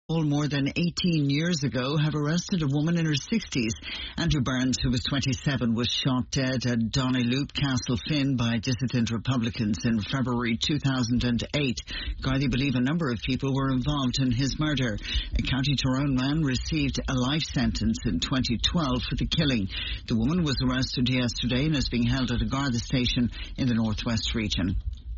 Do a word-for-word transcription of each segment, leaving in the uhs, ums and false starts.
more than eighteen years ago have arrested a woman in her sixties. Andrew Burns, who was twenty-seven, was shot dead at Donnylloop, Castlefin by dissident Republicans in February two thousand eight. Gardaí believe a number of people were involved in his murder. A County Tyrone man received a life sentence in twenty twelve for the killing. The woman was arrested yesterday and is being held at a Garda station in the Northwest region.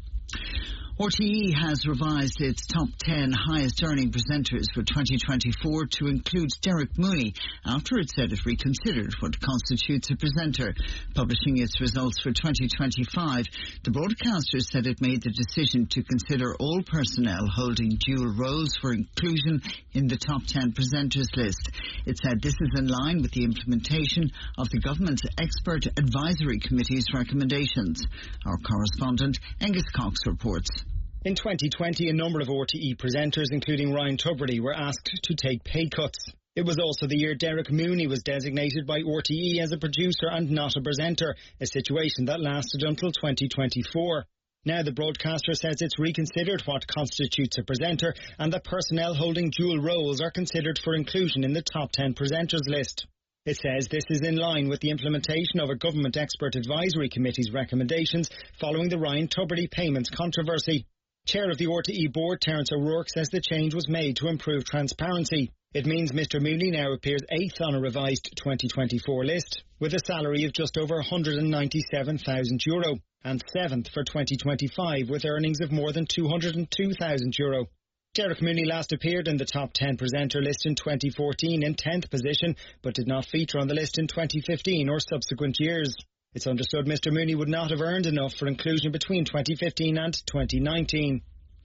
R T E has revised its top ten highest earning presenters for twenty twenty-four to include Derek Mooney after it said it reconsidered what constitutes a presenter. Publishing its results for twenty twenty-five, the broadcaster said it made the decision to consider all personnel holding dual roles for inclusion in the top ten presenters list. It said this is in line with the implementation of the government's expert advisory committee's recommendations. Our correspondent Angus Cox reports. In twenty twenty, a number of R T E presenters, including Ryan Tubridy, were asked to take pay cuts. It was also the year Derek Mooney was designated by R T E as a producer and not a presenter, a situation that lasted until twenty twenty-four. Now the broadcaster says it's reconsidered what constitutes a presenter and that personnel holding dual roles are considered for inclusion in the top ten presenters list. It says this is in line with the implementation of a government expert advisory committee's recommendations following the Ryan Tubridy payments controversy. Chair of the R T E board, Terence O'Rourke, says the change was made to improve transparency. It means Mister Mooney now appears eighth on a revised twenty twenty-four list, with a salary of just over one hundred ninety-seven thousand euro, and seventh for twenty twenty-five, with earnings of more than two hundred two thousand euro. Derek Mooney last appeared in the top ten presenter list in twenty fourteen in tenth position, but did not feature on the list in twenty fifteen or subsequent years. It's understood Mister Mooney would not have earned enough for inclusion between twenty fifteen and twenty nineteen.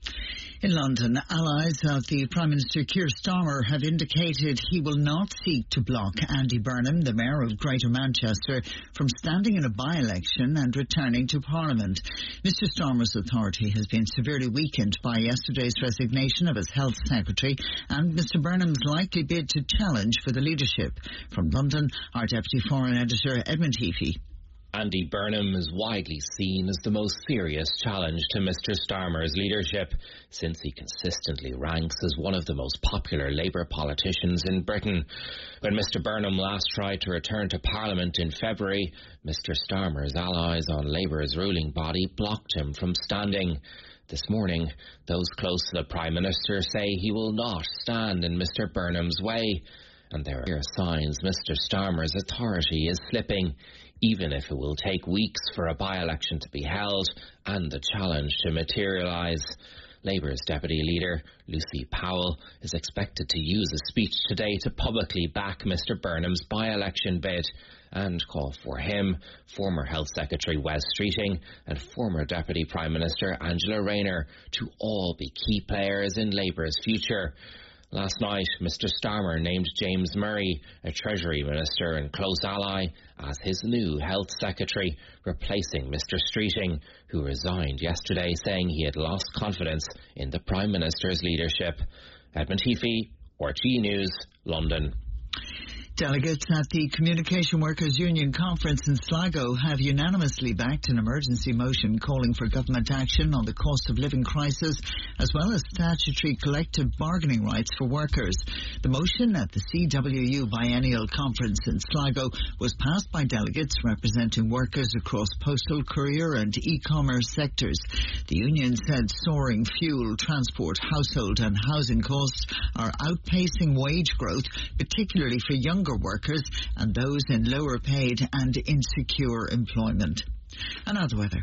In London, allies of the Prime Minister Keir Starmer have indicated he will not seek to block Andy Burnham, the Mayor of Greater Manchester, from standing in a by-election and returning to Parliament. Mister Starmer's authority has been severely weakened by yesterday's resignation of his Health Secretary and Mister Burnham's likely bid to challenge for the leadership. From London, our Deputy Foreign Editor, Edmund Heafy. Andy Burnham is widely seen as the most serious challenge to Mister Starmer's leadership, since he consistently ranks as one of the most popular Labour politicians in Britain. When Mister Burnham last tried to return to Parliament in February, Mister Starmer's allies on Labour's ruling body blocked him from standing. This morning, those close to the Prime Minister say he will not stand in Mister Burnham's way, and there are signs Mister Starmer's authority is slipping, even if it will take weeks for a by-election to be held and the challenge to materialise. Labour's Deputy Leader, Lucy Powell, is expected to use a speech today to publicly back Mister Burnham's by-election bid and call for him, former Health Secretary Wes Streeting and former Deputy Prime Minister Angela Rayner to all be key players in Labour's future. Last night, Mister Starmer named James Murray, a Treasury Minister and close ally, as his new Health Secretary, replacing Mister Streeting, who resigned yesterday saying he had lost confidence in the Prime Minister's leadership. Edmund Heafy, R T E News, London. Delegates at the Communication Workers Union Conference in Sligo have unanimously backed an emergency motion calling for government action on the cost of living crisis, as well as statutory collective bargaining rights for workers. The motion at the C W U Biennial Conference in Sligo was passed by delegates representing workers across postal, courier and e-commerce sectors. The union said soaring fuel, transport, household and housing costs are outpacing wage growth, particularly for younger workers and those in lower paid and insecure employment. And now the weather.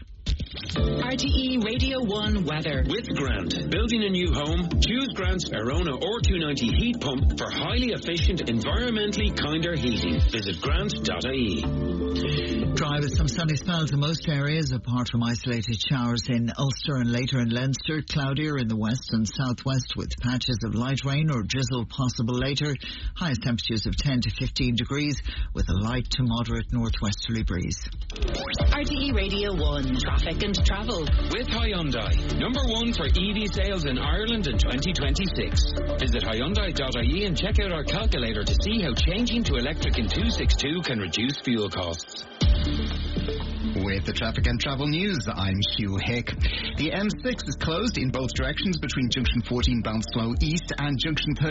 R T E Radio one weather. With Grant. Building a new home? Choose Grant's Arona R two ninety heat pump for highly efficient, environmentally kinder heating. Visit grant dot I E. Dry with some sunny spells in most areas, apart from isolated showers in Ulster and later in Leinster. Cloudier in the west and southwest with patches of light rain or drizzle possible later. Highest temperatures of ten to fifteen degrees with a light to moderate northwesterly breeze. R T E Radio one. Traffic and travel. With Hyundai, number one for E V sales in Ireland in twenty twenty-six. Visit Hyundai dot I E and check out our calculator to see how changing to electric in two sixty-two can reduce fuel costs. With the traffic and travel news, I'm Hugh Hick. The M six is closed in both directions between Junction fourteen Balmslow East and Junction thirteen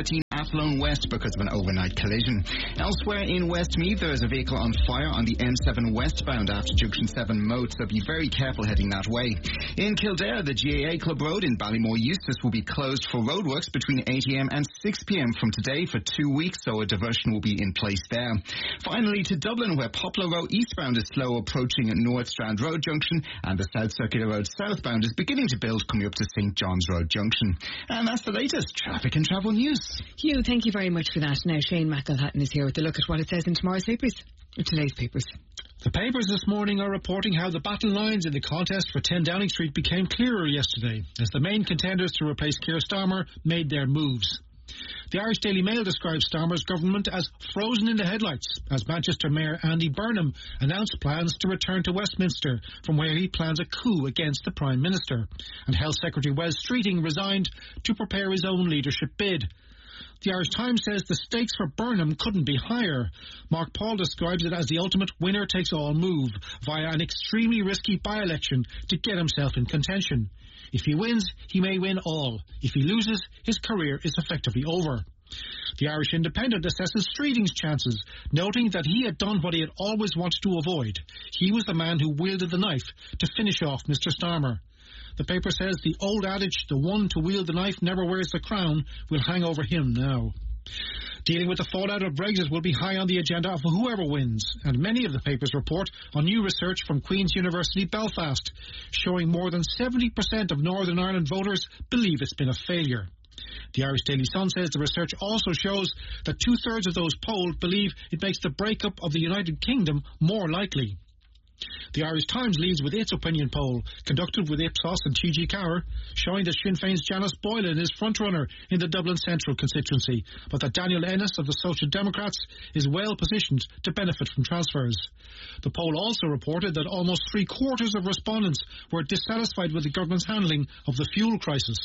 Athlone West because of an overnight collision. Elsewhere in Westmeath, there is a vehicle on fire on the M seven westbound after Junction seven Moat, so be very careful heading that way. In Kildare, the G A A Club Road in Ballymore Eustace will be closed for roadworks between eight a m and six p m from today for two weeks, so a diversion will be in place there. Finally, to Dublin, where Poplar Row eastbound is slow approaching North Strand Road Junction, and the South Circular Road southbound is beginning to build coming up to St John's Road Junction. And that's the latest traffic and travel news. Hugh, thank you very much for that. Now, Shane McElhatton is here with a look at what it says in tomorrow's papers, or today's papers. The papers this morning are reporting how the battle lines in the contest for ten Downing Street became clearer yesterday, as the main contenders to replace Keir Starmer made their moves. The Irish Daily Mail describes Starmer's government as frozen in the headlights, as Manchester Mayor Andy Burnham announced plans to return to Westminster, from where he plans a coup against the Prime Minister, and Health Secretary Wes Streeting resigned to prepare his own leadership bid. The Irish Times says the stakes for Burnham couldn't be higher. Mark Paul describes it as the ultimate winner-takes-all move via an extremely risky by-election to get himself in contention. If he wins, he may win all. If he loses, his career is effectively over. The Irish Independent assesses Streeting's chances, noting that he had done what he had always wanted to avoid. He was the man who wielded the knife to finish off Mister Starmer. The paper says the old adage, the one to wield the knife never wears the crown, will hang over him now. Dealing with the fallout of Brexit will be high on the agenda of whoever wins, and many of the papers report on new research from Queen's University Belfast, showing more than seventy percent of Northern Ireland voters believe it's been a failure. The Irish Daily Sun says the research also shows that two-thirds of those polled believe it makes the breakup of the United Kingdom more likely. The Irish Times leads with its opinion poll, conducted with Ipsos and T G Cower, showing that Sinn Féin's Janice Boylan is front-runner in the Dublin Central constituency, but that Daniel Ennis of the Social Democrats is well positioned to benefit from transfers. The poll also reported that almost three-quarters of respondents were dissatisfied with the government's handling of the fuel crisis.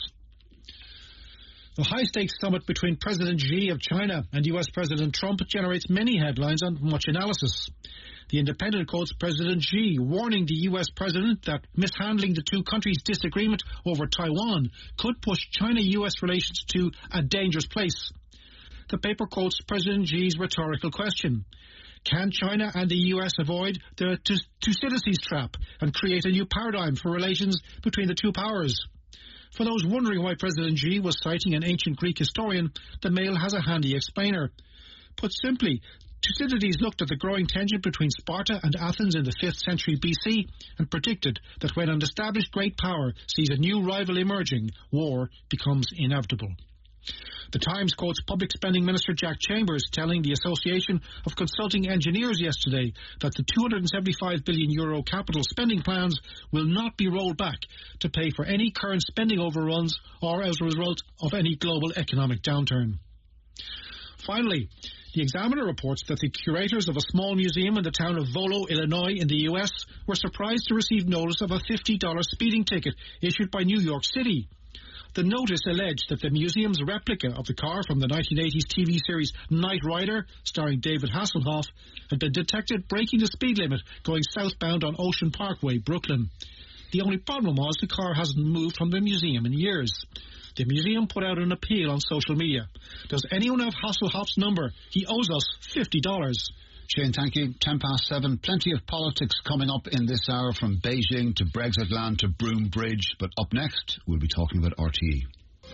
The high-stakes summit between President Xi of China and U S President Trump generates many headlines and much analysis. The Independent quotes President Xi warning the U S president that mishandling the two countries' disagreement over Taiwan could push China-U S relations to a dangerous place. The paper quotes President Xi's rhetorical question: can China and the U S avoid the Thucydides trap and create a new paradigm for relations between the two powers? For those wondering why President Xi was citing an ancient Greek historian, the Mail has a handy explainer. Put simply, Thucydides looked at the growing tension between Sparta and Athens in the fifth century B C and predicted that when an established great power sees a new rival emerging, war becomes inevitable. The Times quotes Public Spending Minister Jack Chambers telling the Association of Consulting Engineers yesterday that the two hundred seventy-five billion euro capital spending plans will not be rolled back to pay for any current spending overruns or as a result of any global economic downturn. Finally, the Examiner reports that the curators of a small museum in the town of Volo, Illinois in the U S were surprised to receive notice of a fifty dollars speeding ticket issued by New York City. The notice alleged that the museum's replica of the car from the nineteen eighties T V series Knight Rider, starring David Hasselhoff, had been detected breaking the speed limit going southbound on Ocean Parkway, Brooklyn. The only problem was the car hasn't moved from the museum in years. The museum put out an appeal on social media. Does anyone have Hasselhoff's number? He owes us fifty dollars. Shane, thank you. Ten past seven. Plenty of politics coming up in this hour, from Beijing to Brexit land to Broome Bridge. But up next, we'll be talking about R T E.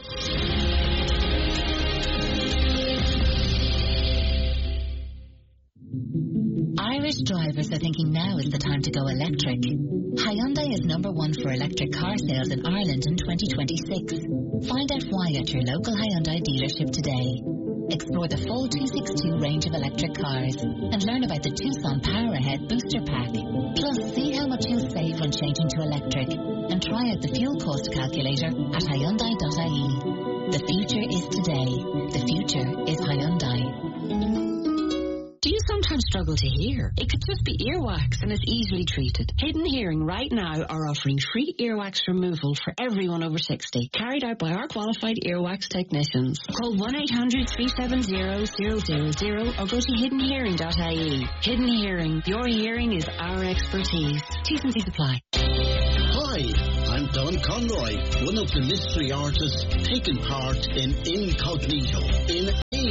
Irish drivers are thinking now is the time to go electric. Hyundai is number one for electric car sales in Ireland in twenty twenty-six. Find out why at your local Hyundai dealership today. Explore the full two sixty-two range of electric cars and learn about the Tucson Power-Ahead Booster Pack. Plus, see how much you'll save when changing to electric and try out the fuel cost calculator at Hyundai dot I E. The future is today. The future is Hyundai. Do you sometimes struggle to hear? It could just be earwax and is easily treated. Hidden Hearing right now are offering free earwax removal for everyone over sixty, carried out by our qualified earwax technicians. Call one eight hundred, three seven zero, zero zero zero or go to hidden hearing dot I E. Hidden Hearing, your hearing is our expertise. T's and C's apply. Hi, I'm Don Conroy, one of the mystery artists taking part in Incognito. In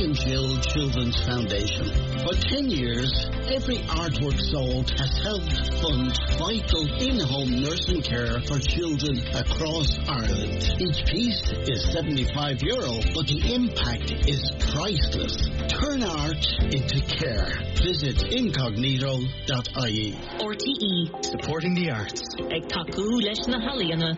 Beaconshill Children's Foundation. For ten years, every artwork sold has helped fund vital in-home nursing care for children across Ireland. Each piece is seventy-five euro, but the impact is priceless. Turn art into care. Visit incognito dot I E. R T E. Supporting the arts. Ag taku leis na haliana.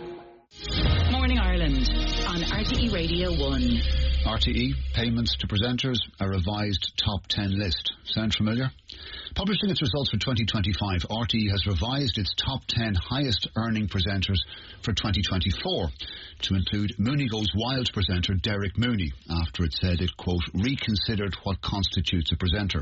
Morning Ireland on R T E Radio one. R T E, payments to presenters, a revised top ten list. Sound familiar? Publishing its results for twenty twenty-five, R T E has revised its top ten highest earning presenters for twenty twenty-four to include Mooney Goes Wild presenter Derek Mooney, after it said it, quote, reconsidered what constitutes a presenter.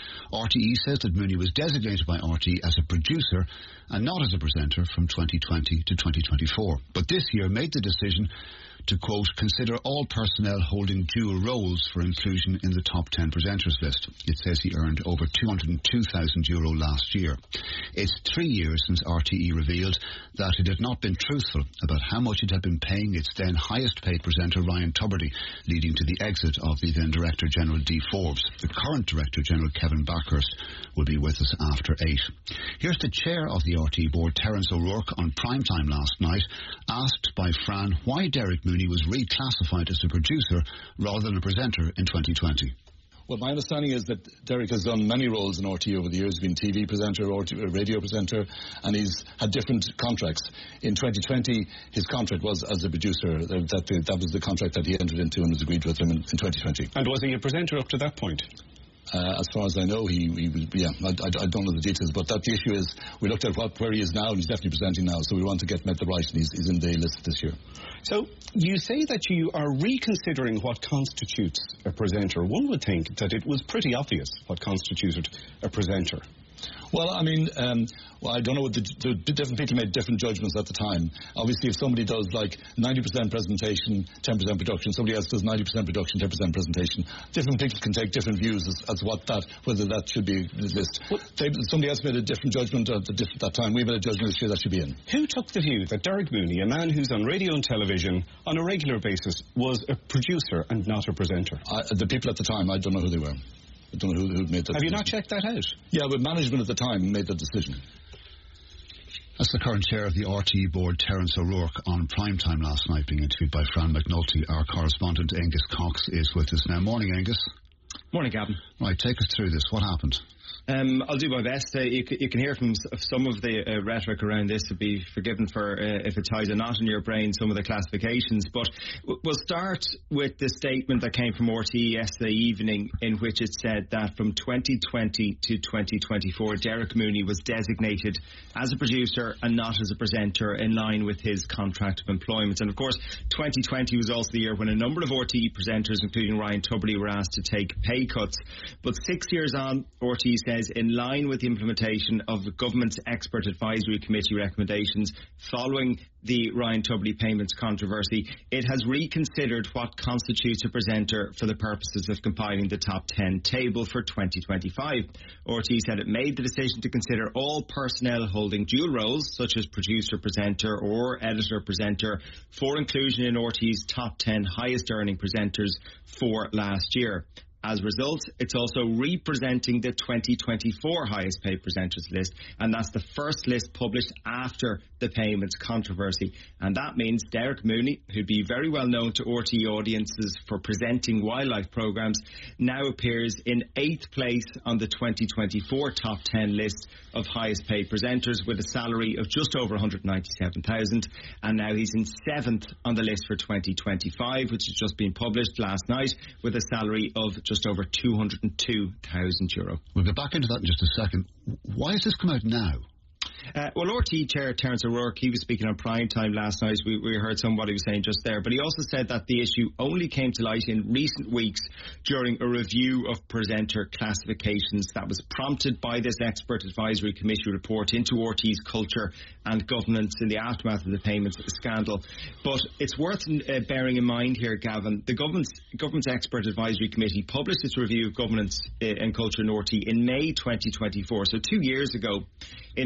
R T E says that Mooney was designated by R T E as a producer and not as a presenter from twenty twenty to twenty twenty-four, but this year made the decision to, quote, consider all personnel holding dual roles for inclusion in the top ten presenters list. It says he earned over two hundred two thousand euro last year. It's three years since R T E revealed that it had not been truthful about how much it had been paying its then highest paid presenter Ryan Tubridy, leading to the exit of the then Director General Dee Forbes. The current Director General Kevin Backhurst will be with us after eight. Here's the chair of the R T E board, Terence O'Rourke, on primetime last night, asked by Fran why Derek Mooney was reclassified as a producer rather than a presenter in twenty twenty. Well, my understanding is that Derek has done many roles in R T E over the years. He's been T V presenter, or radio presenter, and he's had different contracts. In twenty twenty, his contract was as a producer. That, that was the contract that he entered into and was agreed with him in, in twenty twenty. And was he a presenter up to that point? Uh, as far as I know, he, he was, yeah, I, I, I don't know the details, but that the issue is, we looked at what, where he is now, and he's definitely presenting now, so we want to get him at the right, and he's, he's in the list this year. So, you say that you are reconsidering what constitutes a presenter. One would think that it was pretty obvious what constituted a presenter. Well, I mean, um, well, I don't know what the, the different people made different judgments at the time. Obviously, if somebody does like ninety percent presentation, ten percent production, somebody else does ninety percent production, ten percent presentation, different people can take different views as, as what that, whether that should be the list. They, somebody else made a different judgment at the, that time. We made a judgment this year that should be in. Who took the view that Derek Mooney, a man who's on radio and television on a regular basis, was a producer and not a presenter? I, the people at the time, I don't know who they were. I don't know who, who made that Have decision. you not checked that out? Yeah, but management at the time made that decision. That's the current chair of the R T E board, Terence O'Rourke, on primetime last night, being interviewed by Fran McNulty. Our correspondent, Angus Cox, is with us now. Morning, Angus. Morning, Gavin. Right, take us through this. What happened? Um, I'll do my best. Uh, you, c- you can hear from s- some of the uh, rhetoric around this, to be forgiven for uh, if it ties a knot in your brain, some of the classifications. But w- we'll start with the statement that came from R T E yesterday evening, in which it said that from twenty twenty to twenty twenty-four, Derek Mooney was designated as a producer and not as a presenter, in line with his contract of employment. And of course, twenty twenty was also the year when a number of R T E presenters, including Ryan Tubridy, were asked to take pay cuts. But six years on, R T E says, in line with the implementation of the government's expert advisory committee recommendations following the Ryan Tubridy payments controversy, it has reconsidered what constitutes a presenter for the purposes of compiling the top ten table for twenty twenty-five. R T E said it made the decision to consider all personnel holding dual roles, such as producer-presenter or editor-presenter, for inclusion in R T E's top ten highest earning presenters for last year. As a result, it's also representing the twenty twenty-four highest paid presenters list, and that's the first list published after the payments controversy. And that means Derek Mooney, who'd be very well known to R T E audiences for presenting wildlife programmes, now appears in eighth place on the twenty twenty-four top ten list of highest paid presenters, with a salary of just over one hundred ninety-seven thousand, and now he's in seventh on the list for twenty twenty-five, which has just been published last night, with a salary of just over two hundred two thousand euro. We'll get back into that in just a second. Why has this come out now? Uh, well, R T E Chair Terence O'Rourke, he was speaking on prime time last night. We, we heard some of what he was saying just there. But he also said that the issue only came to light in recent weeks during a review of presenter classifications that was prompted by this expert advisory committee report into R T E's culture and governance in the aftermath of the payments scandal. But it's worth uh, bearing in mind here, Gavin, the government's, government's expert advisory committee published its review of governance uh, and culture in R T E in May twenty twenty-four, so two years ago, in which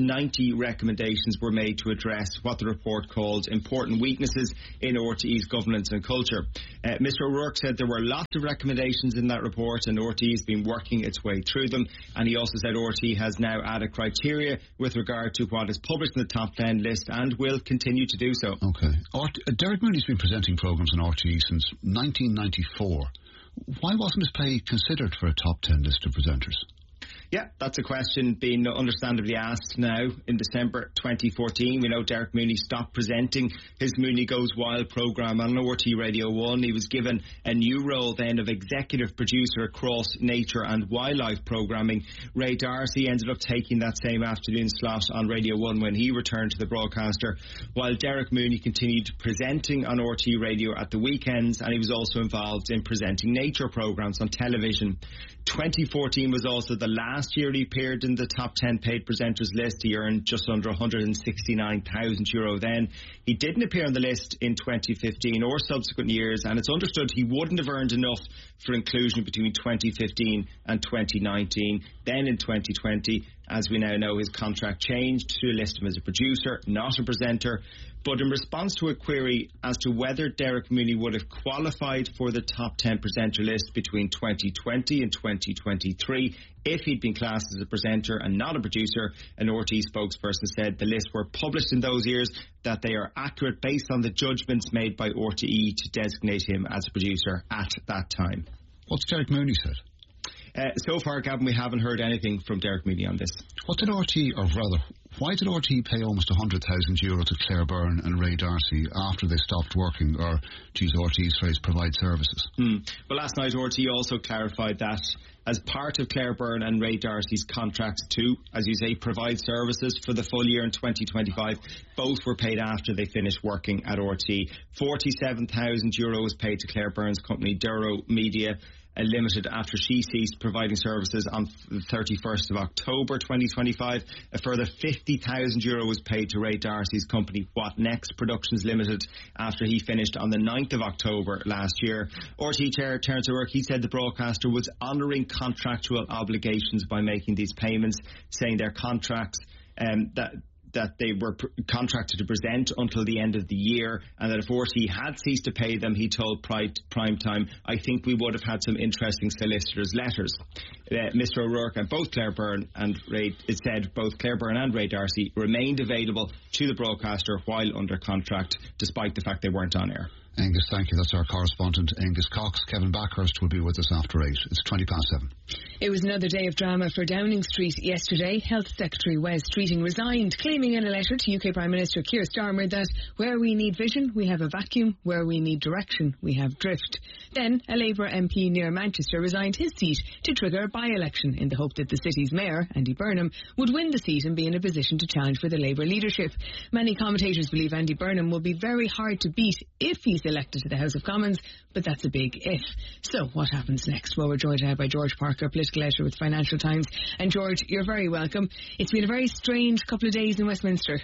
ninety recommendations were made to address what the report called important weaknesses in R T E's governance and culture. Uh, Mr O'Rourke said there were lots of recommendations in that report and R T E has been working its way through them, and he also said R T E has now added criteria with regard to what is published in the top ten list and will continue to do so. Okay. Art- uh, Derek Mooney's been presenting programmes on R T E since nineteen ninety-four. Why wasn't his pay considered for a top ten list of presenters? Yeah, that's a question being understandably asked now. In December twenty fourteen, we know Derek Mooney stopped presenting his Mooney Goes Wild programme on R T Radio one. He was given a new role then of executive producer across nature and wildlife programming. Ray D'Arcy ended up taking that same afternoon slot on Radio one when he returned to the broadcaster, while Derek Mooney continued presenting on R T Radio at the weekends, and he was also involved in presenting nature programmes on television. twenty fourteen was also the last year he appeared in the top ten paid presenters list. He earned just under one hundred sixty-nine thousand euro then. He didn't appear on the list in twenty fifteen or subsequent years, and it's understood he wouldn't have earned enough for inclusion between twenty fifteen and twenty nineteen. Then in twenty twenty, as we now know, his contract changed to list him as a producer, not a presenter. But in response to a query as to whether Derek Mooney would have qualified for the top ten presenter list between twenty twenty and twenty twenty-three if he'd been classed as a presenter and not a producer, an R T E spokesperson said the lists were published in those years, that they are accurate based on the judgments made by R T E to designate him as a producer at that time. What's Derek Mooney said? Uh, so far, Gavin, we haven't heard anything from Derek Mooney on this. What did R T E, or rather, why did R T E pay almost one hundred thousand euro to Claire Byrne and Ray D'Arcy after they stopped working, or, to use R T E's phrase, provide services? Hmm. Well, last night R T E also clarified that as part of Claire Byrne and Ray D'Arcy's contracts to, as you say, provide services for the full year in twenty twenty-five, both were paid after they finished working at R T E. forty-seven thousand euro was paid to Claire Byrne's company, Duro Media Limited, after she ceased providing services on the thirty-first of October twenty twenty-five. A further fifty thousand euro was paid to Ray D'Arcy's company, What Next Productions Limited, after he finished on the ninth of October last year. R T E Chair Terence O'Rourke, he said the broadcaster was honouring contractual obligations by making these payments, saying their contracts um, that that they were pr- contracted to present until the end of the year, and that if R T E had ceased to pay them, he told Prime, Prime Time, I think we would have had some interesting solicitors' letters. Uh, Mr O'Rourke and both Claire Byrne and Ray, it said both Claire Byrne and Ray D'Arcy remained available to the broadcaster while under contract, despite the fact they weren't on air. Angus, thank you. That's our correspondent, Angus Cox. Kevin Backhurst will be with us after eight. It's twenty past seven. It was another day of drama for Downing Street yesterday. Health Secretary Wes Streeting resigned, claiming in a letter to U K Prime Minister Keir Starmer that where we need vision, we have a vacuum. Where we need direction, we have drift. Then a Labour M P near Manchester resigned his seat to trigger a by-election in the hope that the city's mayor, Andy Burnham, would win the seat and be in a position to challenge for the Labour leadership. Many commentators believe Andy Burnham will be very hard to beat if he's elected to the House of Commons, but that's a big if. So what happens next? Well, we're joined now by George Parker, political editor with Financial Times. And George, you're very welcome. It's been a very strange couple of days in Westminster.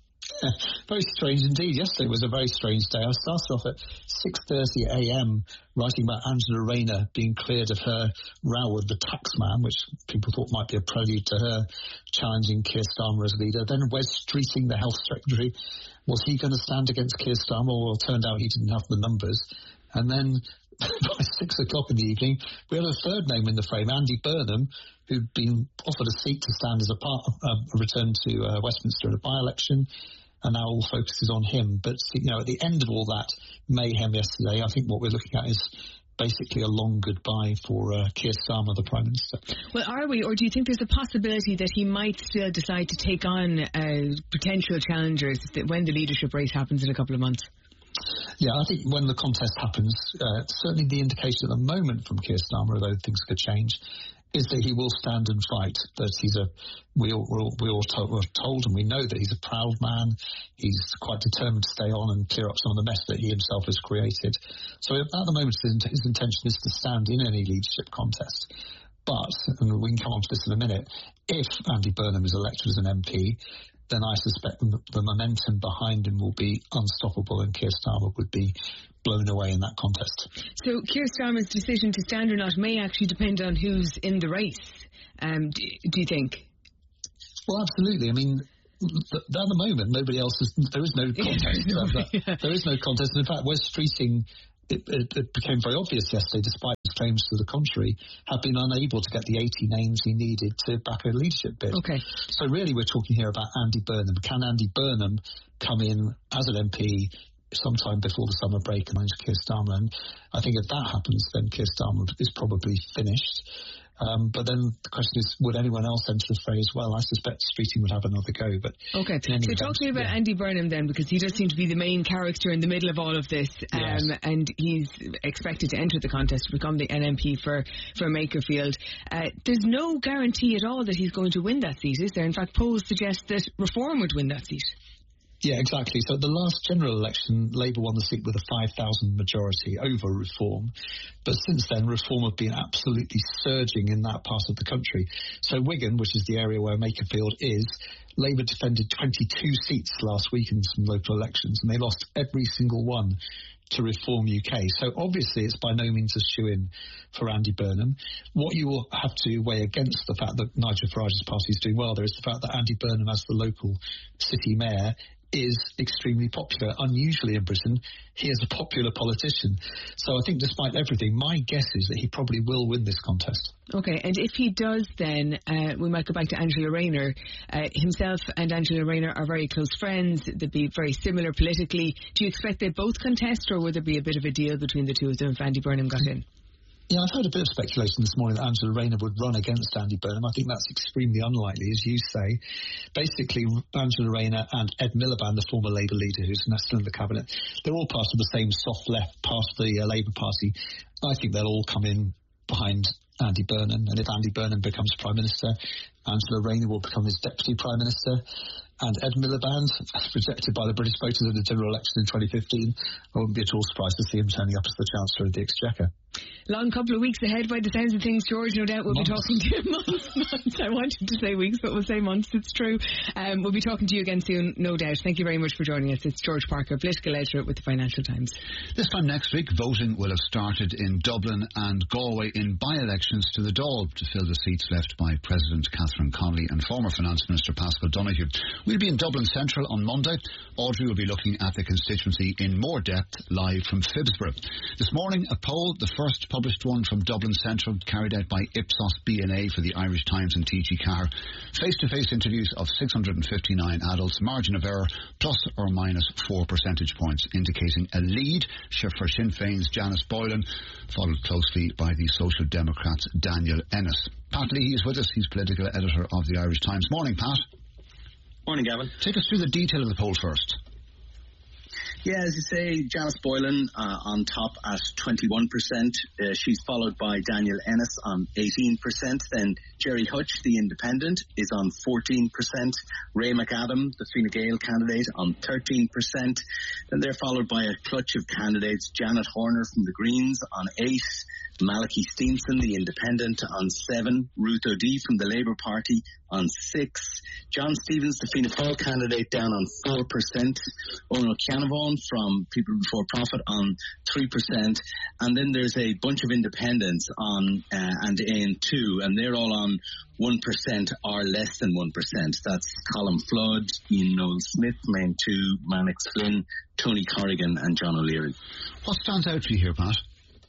Very strange indeed. Yesterday was a very strange day. I started off at six thirty a m writing about Angela Rayner being cleared of her row with the taxman, which people thought might be a prelude to her challenging Keir Starmer as leader. Then Wes Streeting, the health secretary, was he going to stand against Keir Starmer? Well, it turned out he didn't have the numbers. And then by six o'clock in the evening, we had a third name in the frame, Andy Burnham, who'd been offered a seat to stand as a, part, uh, a return to uh, Westminster in a by-election, and now all focus is on him. But, you know, at the end of all that mayhem yesterday, I think what we're looking at is basically a long goodbye for uh, Keir Starmer, the Prime Minister. Well, are we, or do you think there's a possibility that he might still decide to take on uh, potential challengers when the leadership race happens in a couple of months? Yeah, I think when the contest happens, uh, certainly the indication at the moment from Keir Starmer, although things could change, is that he will stand and fight. That he's a, we all, we all, we all told, we're told and we know that he's a proud man. He's quite determined to stay on and clear up some of the mess that he himself has created. So at the moment, his, his intention is to stand in any leadership contest. But, and we can come on to this in a minute, if Andy Burnham is elected as an M P, then I suspect the, the momentum behind him will be unstoppable and Keir Starmer would be blown away in that contest. So Keir Starmer's decision to stand or not may actually depend on who's in the race, um, do, do you think? Well, absolutely. I mean, at the moment, nobody else is. There is no contest. yeah. There is no contest. In fact, Wes Streeting, it, it, it became very obvious yesterday, despite his claims to the contrary, have been unable to get the eighty names he needed to back a leadership bid. Okay. So really, we're talking here about Andy Burnham. Can Andy Burnham come in as an M P sometime before the summer break and into Keir Starmer? And I think if that happens, then Keir Starmer is probably finished. Um, but then the question is, would anyone else enter the fray as well? I suspect Streeting would have another go. But okay, so event, talk to me about yeah. Andy Burnham then, because he does seem to be the main character in the middle of all of this, um, yes. and he's expected to enter the contest to become the N M P for, for Makerfield. Uh, there's no guarantee at all that he's going to win that seat, is there? In fact, polls suggest that Reform would win that seat. Yeah, exactly. So at the last general election, Labour won the seat with a five thousand majority over Reform. But since then, Reform have been absolutely surging in that part of the country. So Wigan, which is the area where Makerfield is, Labour defended twenty-two seats last week in some local elections, and they lost every single one to Reform U K. So obviously it's by no means a shoe-in for Andy Burnham. What you will have to weigh against the fact that Nigel Farage's party is doing well there is the fact that Andy Burnham, as the local city mayor, is extremely popular. Unusually in Britain, he is a popular politician. So I think despite everything, my guess is that he probably will win this contest. Okay, and if he does, then uh, we might go back to Angela Rayner. Uh, himself and Angela Rayner are very close friends. They'd be very similar politically. Do you expect they both contest, or would there be a bit of a deal between the two of them if Andy Burnham got in? Yeah, I've heard a bit of speculation this morning that Angela Rayner would run against Andy Burnham. I think that's extremely unlikely, as you say. Basically, Angela Rayner and Ed Miliband, the former Labour leader who's now still in the cabinet, they're all part of the same soft left part of the uh, Labour Party. I think they'll all come in behind Andy Burnham, and if Andy Burnham becomes Prime Minister, Angela Rayner will become his Deputy Prime Minister. And Ed Miliband, rejected by the British voters in the general election in twenty fifteen, I wouldn't be at all surprised to see him turning up as the Chancellor of the Exchequer. Long couple of weeks ahead by the sounds of things, George. No doubt we'll months. be talking to you months, months. I wanted to say weeks, but we'll say months. It's true. Um, we'll be talking to you again soon, no doubt. Thank you very much for joining us. It's George Parker, political editor with the Financial Times. This time next week, voting will have started in Dublin and Galway in by-elections to the Dáil to fill the seats left by President Catherine Connolly and former Finance Minister Paschal Donoghue. We'll be in Dublin Central on Monday. Audrey will be looking at the constituency in more depth live from Phibsborough. This morning, a poll, the first published one from Dublin Central, carried out by Ipsos B N A for the Irish Times and T G Carr. Face-to-face interviews of six hundred fifty-nine adults, margin of error plus or minus four percentage points, indicating a lead for Sinn Féin's Janice Boylan, followed closely by the Social Democrats' Daniel Ennis. Pat Leahy is with us. He's political editor of the Irish Times. Morning, Pat. Morning, Gavin. Take us through the detail of the poll first. Yeah, as you say, Janice Boylan uh, on top at twenty-one percent. Uh, she's followed by Daniel Ennis on eighteen percent. Then Jerry Hutch, the independent, is on fourteen percent. Ray McAdam, the Fine Gael candidate, on thirteen percent. Then they're followed by a clutch of candidates. Janet Horner from the Greens on eight. Malachy Steenson, the independent, on seven. Ruth O'Dea from the Labour Party on six. John Stevens, the Fianna Fáil candidate, down on four percent. Owen O'Canavon from People Before Profit on three percent. And then there's a bunch of independents on uh, and in two, and they're all on one percent or less than one percent. That's Colin Flood, Ian Noel-Smith, Main two, Mannix Flynn, Tony Corrigan and John O'Leary. What stands out to you here, Pat?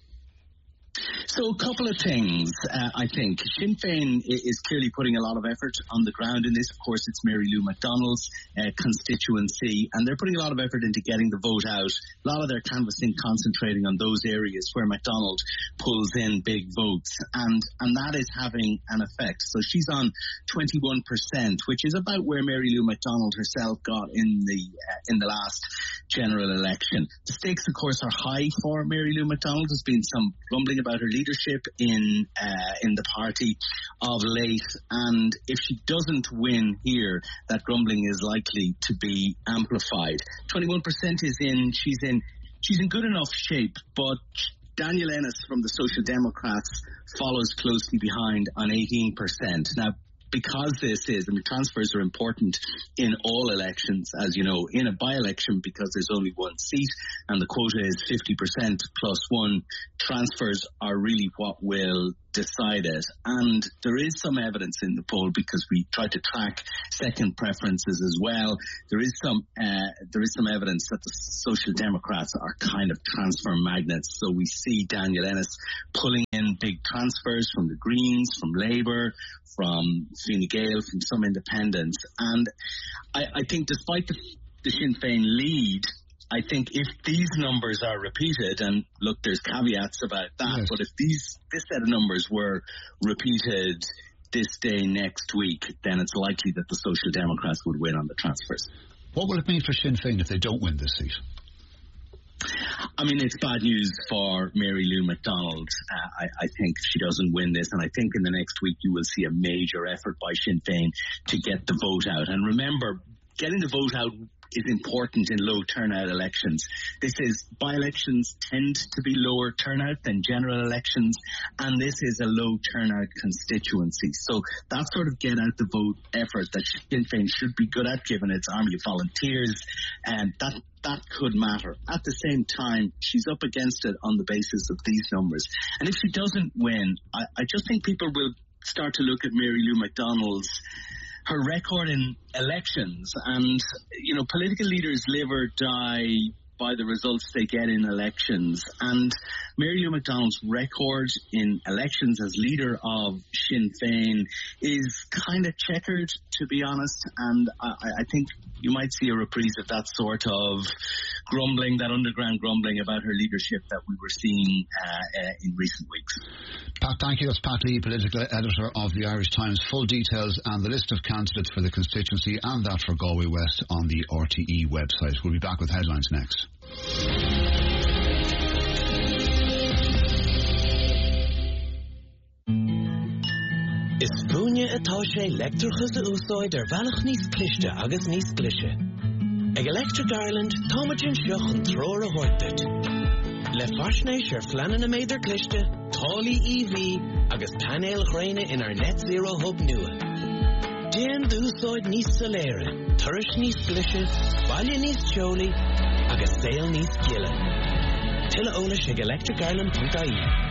So a couple of things, uh, I think. Sinn Féin is clearly putting a lot of effort on the ground in this. Of course, it's Mary Lou McDonald's uh, constituency, and they're putting a lot of effort into getting the vote out. A lot of their canvassing concentrating on those areas where McDonald pulls in big votes, and, and that is having an effect. So she's on twenty-one percent, which is about where Mary Lou McDonald herself got in the uh, in the last general election. The stakes, of course, are high for Mary Lou McDonald. There's been some grumbling about her leadership in uh, in the party of late, and if she doesn't win here, that grumbling is likely to be amplified. twenty-one percent is in, she's in, she's in good enough shape, but Daniel Ennis from the Social Democrats follows closely behind on eighteen percent. Now, because this is, I mean, transfers are important in all elections, as you know. In a by-election, because there's only one seat and the quota is fifty percent plus one, transfers are really what will decide it. And there is some evidence in the poll, because we tried to track second preferences as well. There is some uh, there is some evidence that the Social Democrats are kind of transfer magnets. So we see Daniel Ennis pulling in big transfers from the Greens, from Labour, from Fine Gael, from some independents. And I, I think despite the, the Sinn Féin lead, I think if these numbers are repeated, and look, there's caveats about that, yes. but if these this set of numbers were repeated this day next week, then it's likely that the Social Democrats would win on the transfers. What will it mean for Sinn Féin if they don't win this seat? I mean, it's bad news for Mary Lou McDonald. Uh, I, I think she doesn't win this, and I think in the next week you will see a major effort by Sinn Féin to get the vote out. And remember, getting the vote out is important in low turnout elections. This is, by-elections tend to be lower turnout than general elections, and this is a low turnout constituency. So that sort of get out the vote effort that Sinn Féin should be good at, given its army of volunteers, and that that could matter. At the same time, she's up against it on the basis of these numbers. And if she doesn't win, I, I just think people will start to look at Mary Lou McDonald's her record in elections, and, you know, political leaders live or die by the results they get in elections. And Mary Lou McDonald's record in elections as leader of Sinn Féin is kind of checkered, to be honest. And I, I think you might see a reprise of that sort of grumbling, that underground grumbling about her leadership that we were seeing uh, uh, in recent weeks. Pat, thank you. That's Pat Lee, political editor of the Irish Times. Full details and the list of candidates for the constituency and that for Galway West on the R T E website. We'll be back with headlines next. Is fúne atá sé leictreachas a úsáid ar bhealach níos cliste agus níos clise. Ag Electric Ireland, támaidin seach an tróir a hortut. Le faisnéis ar fleanan a méidir cliste, tálaí E V agus panéil chréine in our net zero hub nua. Déan d'úsáid níos soléire, turis níos clise, baile níos teolaí, agus saol níos gile. Tilla ólas ag electric ireland dot I E.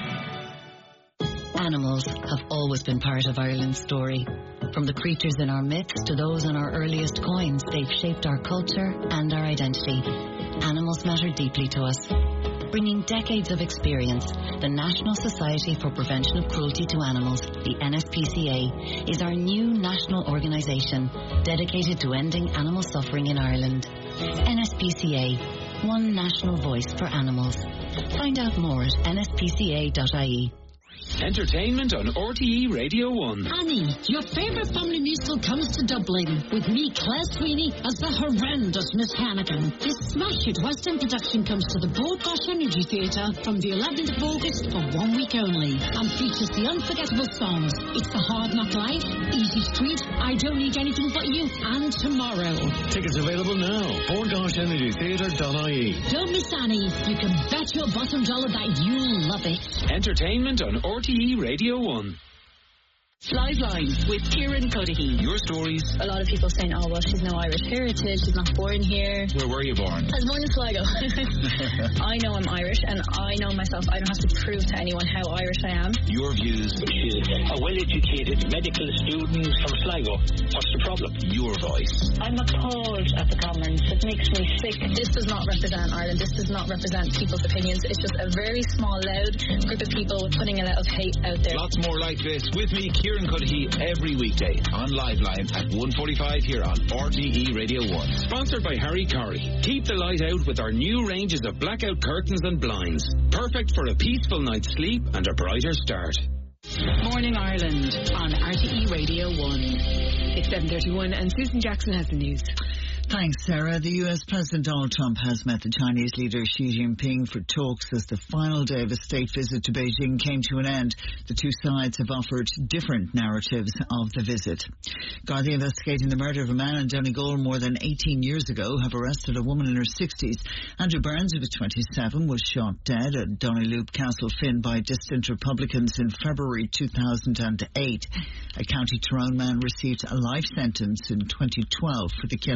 Animals have always been part of Ireland's story. From the creatures in our myths to those on our earliest coins, they've shaped our culture and our identity. Animals matter deeply to us. Bringing decades of experience, the National Society for Prevention of Cruelty to Animals, the N S P C A, is our new national organisation dedicated to ending animal suffering in Ireland. N S P C A, one national voice for animals. Find out more at N S P C A dot I E. Entertainment on R T E Radio one. Annie, your favourite family musical comes to Dublin with me, Claire Sweeney, as the horrendous Miss Hannigan. This smash hit West End production comes to the Broad Gosh Energy Theatre from the eleventh of August for one week only and features the unforgettable songs It's the Hard Knock Life, Easy Street, I Don't Need Anything But You, and Tomorrow. Tickets available now. Broad Gosh Energy Theatre dot I E. Don't miss Annie. You can bet your bottom dollar that you'll love it. Entertainment on R T E Radio one. Liveline with Kieran Cuddihy. Your stories. A lot of people saying, oh, well, she's no Irish heritage, she's not born here. Where were you born? I was born in Sligo. I know I'm Irish, and I know myself. I don't have to prove to anyone how Irish I am. Your views. She's a well-educated medical student from Sligo. What's the problem? Your voice. I'm appalled at the comments. It makes me sick. This does not represent Ireland. This does not represent people's opinions. It's just a very small, loud group of people putting a lot of hate out there. Lots more like this with me, Kieran Cuddihy, every weekday on Liveline at one forty-five here on R T E Radio one. Sponsored by Harry Corrie. Keep the light out with our new ranges of blackout curtains and blinds. Perfect for a peaceful night's sleep and a brighter start. Morning Ireland on R T E Radio one. It's seven thirty-one and Susan Jackson has the news. Thanks, Sarah. The U S President Donald Trump has met the Chinese leader Xi Jinping for talks as the final day of a state visit to Beijing came to an end. The two sides have offered different narratives of the visit. Gardaí investigating the murder of a man in Donegal more than eighteen years ago have arrested a woman in her sixties. Andrew Burns, who was twenty-seven, was shot dead at Doneloop Castle Finn by dissident Republicans in February two thousand eight. A County Tyrone man received a life sentence in twenty twelve for the killing.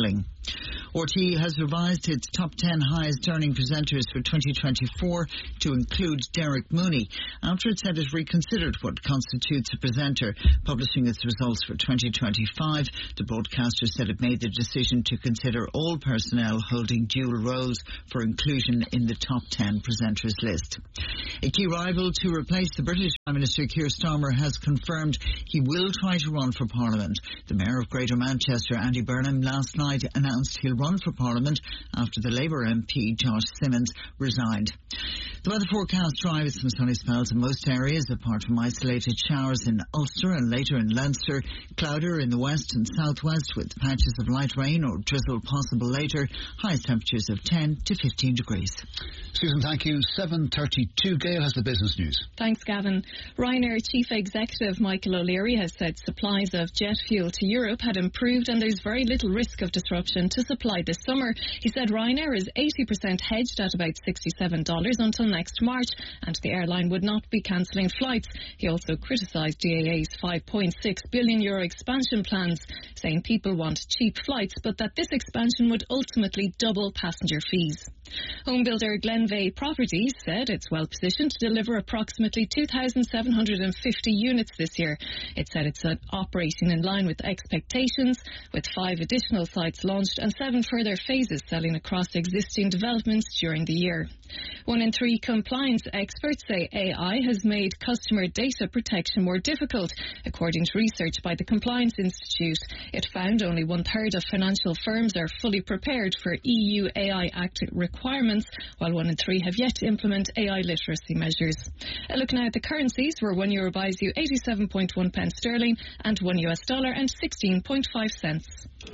R T E has revised its top ten highest earning presenters for twenty twenty-four to include Derek Mooney after it said it reconsidered what constitutes a presenter. Publishing its results for twenty twenty-five, the broadcaster said it made the decision to consider all personnel holding dual roles for inclusion in the top ten presenters list. A key rival to replace the British Prime Minister Keir Starmer has confirmed he will try to run for Parliament. The Mayor of Greater Manchester, Andy Burnham, last night announced he'll run for Parliament after the Labour M P Josh Simmons resigned. The weather forecast dry with some sunny spells in most areas, apart from isolated showers in Ulster and later in Leinster. Cloudier in the west and southwest with patches of light rain or drizzle possible later. Highest temperatures of ten to fifteen degrees. Susan, thank you. seven thirty-two. Gail has the business news. Thanks, Gavin. Ryanair Chief Executive Michael O'Leary has said supplies of jet fuel to Europe had improved and there's very little risk of disruption to supply this summer. He said Ryanair is eighty percent hedged at about sixty-seven dollars until next March and the airline would not be cancelling flights. He also criticised D A A's five point six billion euro expansion plans, saying people want cheap flights but that this expansion would ultimately double passenger fees. Homebuilder Glenveagh Properties said it's well positioned to deliver approximately two thousand seven hundred fifty units this year. It said it's operating in line with expectations, with five additional sites launched and seven further phases selling across existing developments during the year. One in three compliance experts say A I has made customer data protection more difficult. According to research by the Compliance Institute, it found only one third of financial firms are fully prepared for E U A I Act requirements, while one in three have yet to implement A I literacy measures. A look now at the currencies, where one euro buys you eighty-seven point one pence sterling and one U S dollar and sixteen point five cents.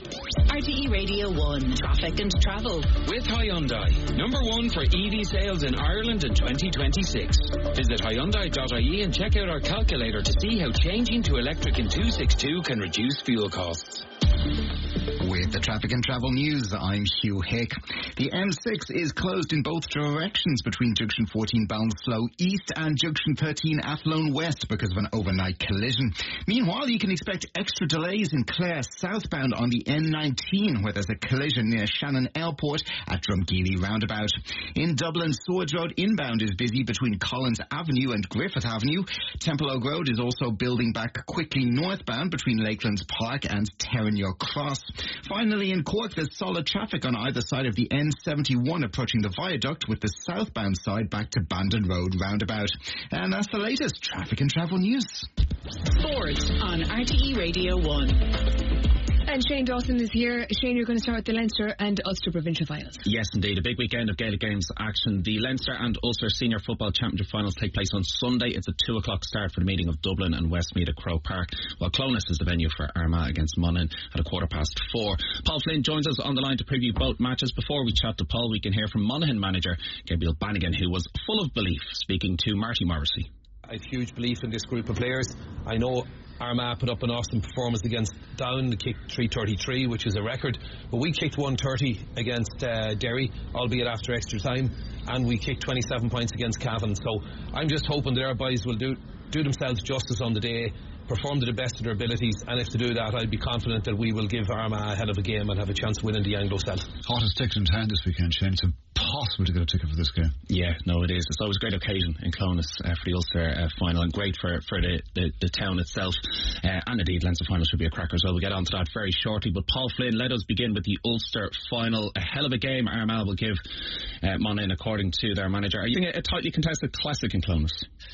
R T E Radio one, traffic and travel. With Hyundai, number one for E V sales in Ireland in twenty twenty-six. Visit Hyundai dot I E and check out our calculator to see how changing to electric in two sixty-two can reduce fuel costs. With the traffic and travel news, I'm Hugh Hick. The M six is closed in both directions between Junction fourteen Ballinasloe East and Junction thirteen Athlone West because of an overnight collision. Meanwhile, you can expect extra delays in Clare southbound on the N nineteen, where there's a collision near Shannon Airport at Drumgeely Roundabout. In Dublin, Swords Road inbound is busy between Collins Avenue and Griffith Avenue. Temple Oak Road is also building back quickly northbound between Lakelands Park and Terranure Cross. Finally, in Cork, there's solid traffic on either side of the N seventy-one approaching the viaduct, with the southbound side back to Bandon Road roundabout. And that's the latest traffic and travel news. Sports on R T E Radio one. And Shane Dawson is here. Shane, you're going to start with the Leinster and Ulster Provincial Finals. Yes, indeed. A big weekend of Gaelic Games action. The Leinster and Ulster Senior Football Championship Finals take place on Sunday. It's a two o'clock start for the meeting of Dublin and Westmeath at Croke Park, while Clonus is the venue for Armagh against Monaghan at a quarter past four. Paul Flynn joins us on the line to preview both matches. Before we chat to Paul, we can hear from Monaghan manager Gabriel Bannigan, who was full of belief, speaking to Marty Morrissey. I have huge belief in this group of players. I know Armagh put up an awesome performance against Down. They kicked three thirty-three, which is a record, but we kicked one thirty against uh, Derry, albeit after extra time, and we kicked twenty-seven points against Cavan. So I'm just hoping that our boys will do do themselves justice on the day, perform to the best of their abilities, and if they do that, I'd be confident that we will give Armagh a hell of a game and have a chance of winning the Anglo-Celt. Hottest ticket in town this weekend, Shane. It's impossible to get a ticket for this game. Yeah, no, it is. It's always a great occasion in Clonus uh, for the Ulster uh, final, and great for, for the, the, the town itself. Uh, and indeed, Leinster final should be a cracker as well. We'll get on to that very shortly. But Paul Flynn, let us begin with the Ulster final. A hell of a game Armagh will give uh, Monaghan, according to their manager. Are you thinking a tightly contested classic in Clonus?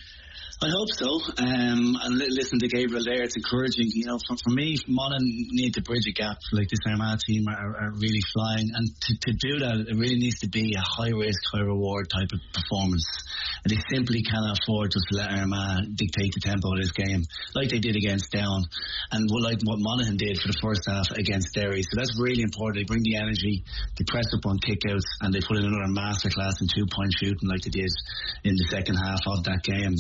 I hope so. Um, and li- listen to Gabriel there. It's encouraging. You know, for, for me, Monaghan need to bridge a gap. Like, this Armagh team are, are really flying, and to, to do that, it really needs to be a high risk, high reward type of performance. And they simply cannot afford just to let Armagh dictate the tempo of this game, like they did against Down, and what, like what Monaghan did for the first half against Derry. So that's really important. They bring the energy, they press up on kickouts, and they put in another masterclass in two point shooting like they did in the second half of that game. Because